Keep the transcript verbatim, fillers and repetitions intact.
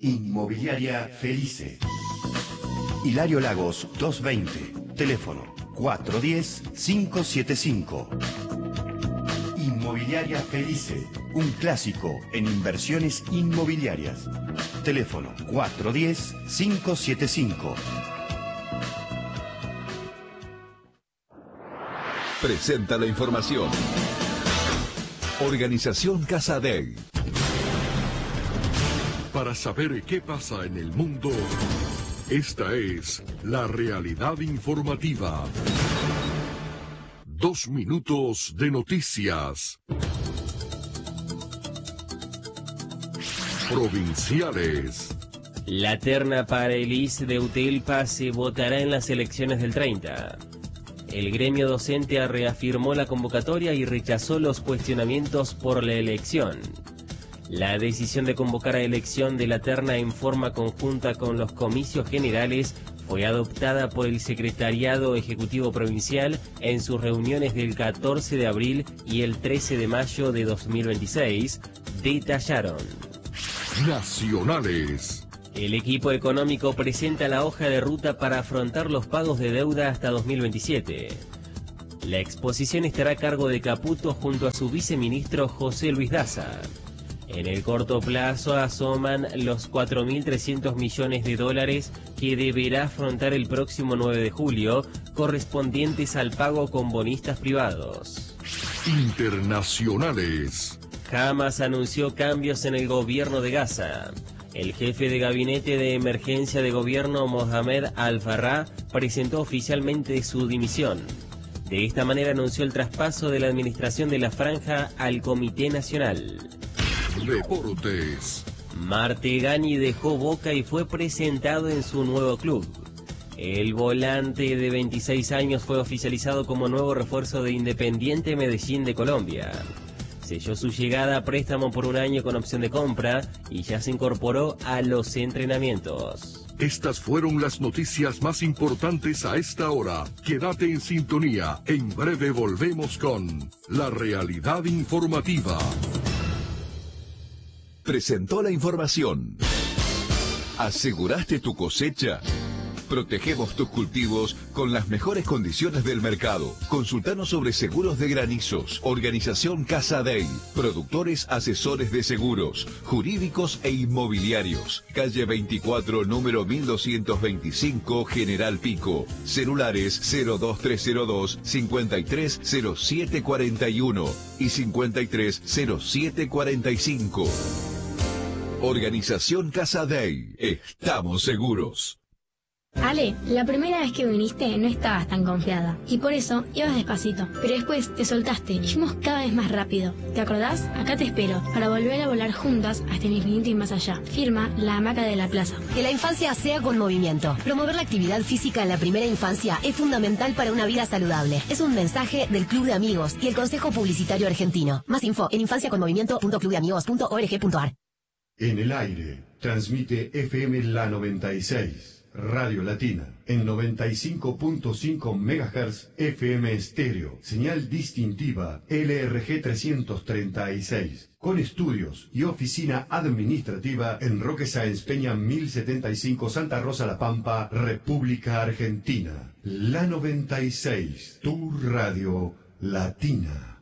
Inmobiliaria Felice. Hilario Lagos doscientos veinte. Teléfono cuatro uno cero, cinco siete cinco. Inmobiliaria Felice. Un clásico en inversiones inmobiliarias. Teléfono cuatro uno cero, cinco siete cinco. Presenta la información. Organización Casa Dei. Para saber qué pasa en el mundo, esta es la realidad informativa. Dos minutos de noticias. Provinciales. La terna para el I S de UTELPA se votará en las elecciones del treinta. El gremio docente reafirmó la convocatoria y rechazó los cuestionamientos por la elección. La decisión de convocar a elección de la terna en forma conjunta con los comicios generales fue adoptada por el Secretariado Ejecutivo Provincial en sus reuniones del catorce de abril y el trece de mayo de dos mil veintiséis, detallaron. Nacionales. El equipo económico presenta la hoja de ruta para afrontar los pagos de deuda hasta dos mil veintisiete. La exposición estará a cargo de Caputo junto a su viceministro José Luis Daza. En el corto plazo asoman los cuatro mil trescientos millones de dólares que deberá afrontar el próximo nueve de julio, correspondientes al pago con bonistas privados. Internacionales. Hamas anunció cambios en el gobierno de Gaza. El jefe de gabinete de emergencia de gobierno, Mohamed Al-Farrah, presentó oficialmente su dimisión. De esta manera anunció el traspaso de la administración de la franja al Comité Nacional. Deportes. Martegani dejó Boca y fue presentado en su nuevo club. El volante de veintiséis años fue oficializado como nuevo refuerzo de Independiente Medellín de Colombia. Selló su llegada a préstamo por un año con opción de compra y ya se incorporó a los entrenamientos. Estas fueron las noticias más importantes a esta hora. Quédate en sintonía. En breve volvemos con La Realidad Informativa. Presentó la información. ¿Aseguraste tu cosecha? Protegemos tus cultivos con las mejores condiciones del mercado. Consultanos sobre seguros de granizos. Organización Casa Dei. Productores asesores de seguros, jurídicos e inmobiliarios. Calle veinticuatro, número mil doscientos veinticinco, General Pico. Celulares cero dos tres cero dos, cincuenta y tres cero siete cuarenta y uno y cincuenta y tres cero siete cuarenta y cinco. Organización Casa Dei. Estamos seguros. Ale, la primera vez que viniste no estabas tan confiada y por eso ibas despacito, pero después te soltaste y fuimos cada vez más rápido. ¿Te acordás? Acá te espero para volver a volar juntas hasta el infinito y más allá. Firma La Hamaca de la Plaza. Que la infancia sea con movimiento. Promover la actividad física en la primera infancia es fundamental para una vida saludable. Es un mensaje del Club de Amigos y el Consejo Publicitario Argentino. Más info en infancia con movimiento punto club de amigos punto org punto ar. En el aire, transmite F M La noventa y seis. Radio Latina, en noventa y cinco punto cinco megahertz F M estéreo, señal distintiva L R G trescientos treinta y seis, con estudios y oficina administrativa en Roque Sáenz Peña mil setenta y cinco, Santa Rosa La Pampa, República Argentina. La noventa y seis, tu radio latina.